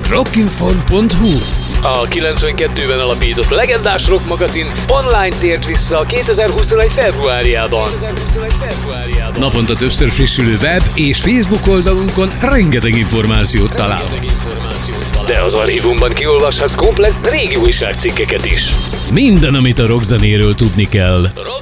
Rockinform.hu. A 92-ben alapított legendás rock magazin online tért vissza a 2021. februárjában. Naponta többször frissülő web és Facebook oldalunkon rengeteg információt találhatsz. De az archívumban kiolvashatsz komplett régi újságcikkeket is. Minden, amit a rockzenéről tudni kell.